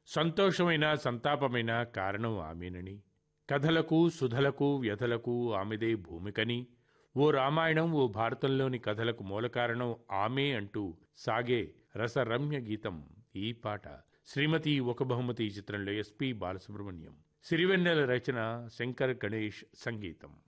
సంతోషమైన సంతాపమైన కారణం ఆమెనని, కథలకు సుధలకు వ్యధలకు ఆమెదే భూమికని, ఓ రామాయణం ఓ భారతంలోని కథలకు మూల కారణం ఆమె అంటూ సాగే రసరమ్య గీతం ఈ పాట. శ్రీమతి ఒక బహుమతి చిత్రంలో ఎస్పి బాలసుబ్రహ్మణ్యం, సిరివెన్నెల రచన, శంకర్ గణేష్ సంగీతం.